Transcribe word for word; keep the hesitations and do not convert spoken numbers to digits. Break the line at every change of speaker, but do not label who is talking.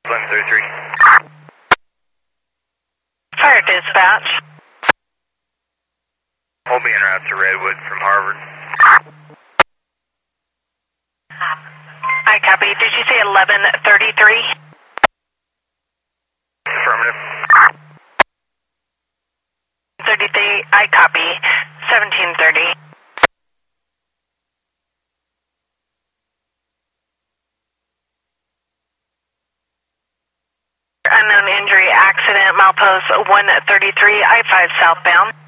eleven thirty-three.
Fire dispatch.
Hold me en route to Redwood from Harvard.
I copy. Did you say eleven thirty-three?
Affirmative.
thirty-three, I copy. seventeen thirty. Unknown injury accident, milepost one thirty-three, I five southbound.